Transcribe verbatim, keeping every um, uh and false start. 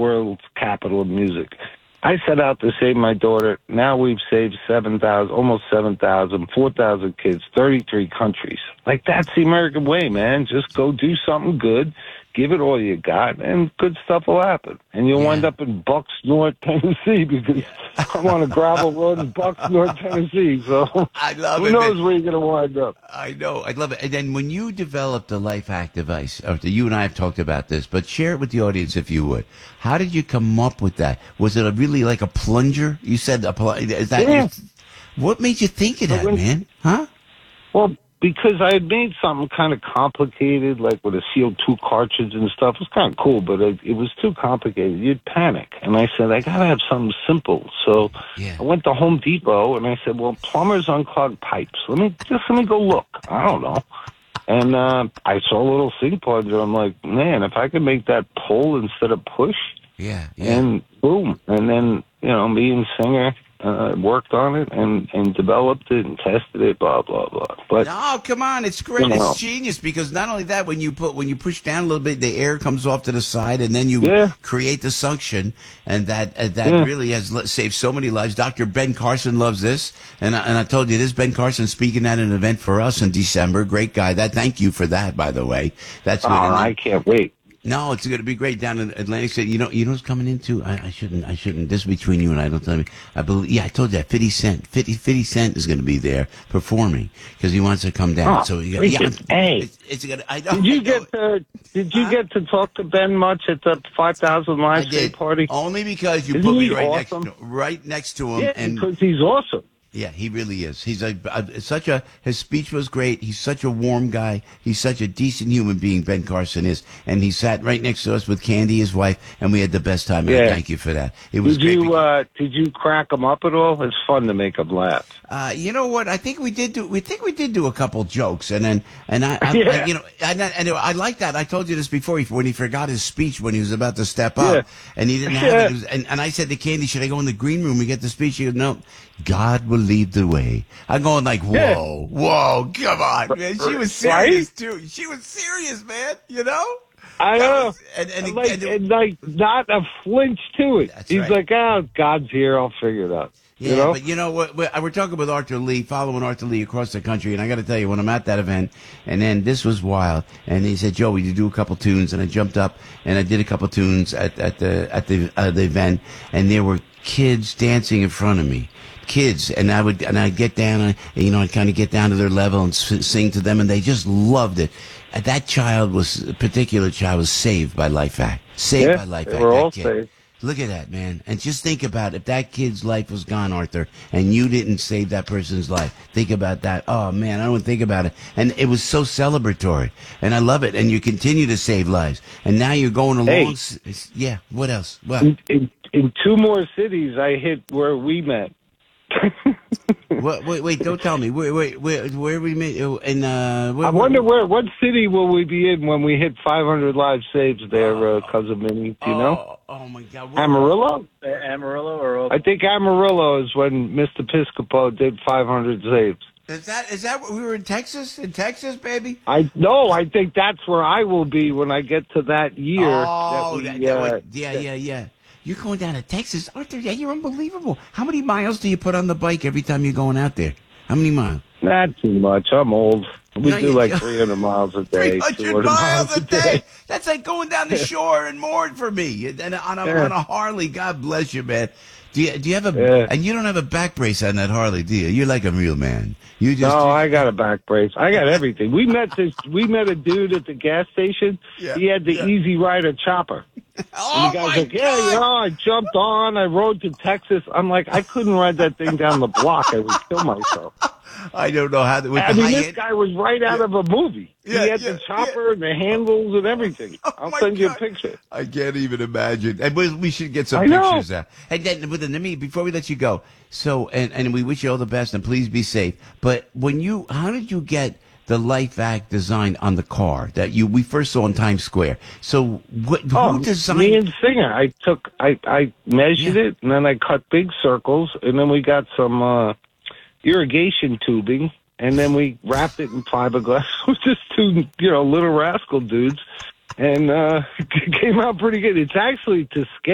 world's capital of music. I set out to save my daughter. Now we've saved seven thousand, almost seven thousand, four thousand kids, thirty-three countries. Like, that's the American way, man. Just go do something good, give it all you got, and good stuff will happen. And you'll Yeah. wind up in Bucks, North Tennessee, because I'm on a gravel road in Bucks, North Tennessee. So I love who it. knows man. where you're going to wind up. I know. I love it. And then when you developed the Life Hack device, or you and I have talked about this, but share it with the audience if you would. How did you come up with that? Was it a really like a plunger? You said a pl- is that Yeah. your, what made you think of that, when- man? Huh? Well, because I had made something kind of complicated, like with a C O two cartridge and stuff. It was kind of cool, but it, it was too complicated. You'd panic. And I said, I got to have something simple. So Yeah. I went to Home Depot, and I said, well, plumbers unclog pipes. Let me just let me go look. I don't know. And uh, I saw a little sink plunger. I'm like, man, if I could make that pull instead of push, Yeah. Yeah. and boom. And then, you know, me and Singer uh, worked on it and, and developed it and tested it, blah, blah, blah. But No, come on, it's great. You know. It's genius because not only that, when you put when you push down a little bit, the air comes off to the side, and then you Yeah. create the suction, and that uh, that Yeah. really has le- saved so many lives. Doctor Ben Carson loves this, and I, and I told you this. Ben Carson speaking at an event for us in December. Great guy. That thank you for that, by the way. That's oh, good. And then- I can't wait. No, it's going to be great down in Atlantic City. You know, you know who's coming in too? I, I shouldn't, I shouldn't. This is between you and I. Don't tell me. I believe. Yeah, I told you that. Fifty Cent, fifty, fifty Cent is going to be there performing because he wants to come down. Oh, so you got, freaking yeah, A. it's, it's gonna. I know. Did you I know. get to Did you Huh? get to talk to Ben much at the five thousand I Live Day did party? only because you Isn't put me he right awesome? next, right next to him, Yeah, and because he's awesome. yeah, he really is. He's a, a such a his speech was great. He's such a warm guy. He's such a decent human being. Ben Carson is, and he sat right next to us with Candy, his wife, and we had the best time. And Yeah. thank you for that. It was Did great. you because- uh, Did you crack him up at all? It's fun to make him laugh. Uh, you know what? I think we did do. We think we did do a couple jokes, and then and I, I, Yeah. I you know, and, I- and I like that. I told you this before. He, when he forgot his speech when he was about to step up, Yeah. and he didn't have Yeah. it. it was, and, and I said to Candy, "Should I go in the green room and get the speech?" She goes, "No, God will lead the way." I'm going like, "Whoa, Yeah. whoa, come on, man!" She was serious too. She was serious, man. You know. I That know. was- and- and- And like, and- and like, not a flinch to it. That's He's right. like, oh, God's here. I'll figure it out. Yeah, you know? but you know what? We're, we're talking with Arthur Lee, following Arthur Lee across the country, and I got to tell you, when I'm at that event, and then this was wild, and he said, "Joe, will you do a couple tunes?" And I jumped up and I did a couple tunes at at the at the uh, the event, and there were kids dancing in front of me. Kids, and I would, and I'd get down, and you know, I'd kind of get down to their level and s- sing to them, and they just loved it. And that child was, a particular child was saved by Life Hack. Saved Yeah, by Life they Hack. were that all kid. saved. Look at that, man. And just think about if that kid's life was gone, Arthur, and you didn't save that person's life. Think about that. Oh, man, I don't think about it. And it was so celebratory. And I love it. And you continue to save lives. And now you're going along. Hey. s- s- Yeah. What else? What? In, in, in two more cities, I hit where we met. what wait, wait, don't tell me. Wait, wait, where, where we meet? Oh, in, uh, where, I wonder where, what city will we be in when we hit five hundred live saves there, uh, cousin Minnie? Do you know? Oh, oh my God. Where- Amarillo? Amarillo or Oak- I think Amarillo is when Mister Piscopo did five hundred saves. Is that, is that, we were in Texas? In Texas, baby? I no, I think that's where I will be when I get to that year. Oh, that we, that, that uh, would- yeah, yeah, yeah. You're going down to Texas, Arthur. Yeah, you're unbelievable. How many miles do you put on the bike every time you're going out there? How many miles? Not too much. I'm old. We No, do you- like three hundred miles a day. three hundred two hundred miles a day. That's like going down the shore and mooring for me. And on a, Yeah. on a Harley. God bless you, man. Do you, do you have a, Yeah. and you don't have a back brace on that Harley, do you? You're like a real man. You just, No, I got a back brace. I got everything. We met this. We met a dude at the gas station. Yeah, He had the yeah. Easy Rider chopper. oh And the guy's my like, yeah, you God. know, I jumped on. I rode to Texas. I'm like, I couldn't ride that thing down the block. I would kill myself. I don't know how, with I the mean, high this end. guy was right out of a movie. Yeah, he had yeah, the chopper and the handles and everything. Oh, I'll my send you a God. picture. I can't even imagine. And we, we should get some I know. pictures out. And then, but then, let me, before we let you go, so, and, and we wish you all the best and please be safe. But when you, how did you get the Life Hack design on the car that you, we first saw in Times Square? So what, Oh, who designed? me and Singer. I took, I, I measured Yeah. it, and then I cut big circles, and then we got some uh, irrigation tubing, and then we wrapped it in fiberglass with just two, you know, little rascal dudes, and uh, it came out pretty good. It's actually to scale.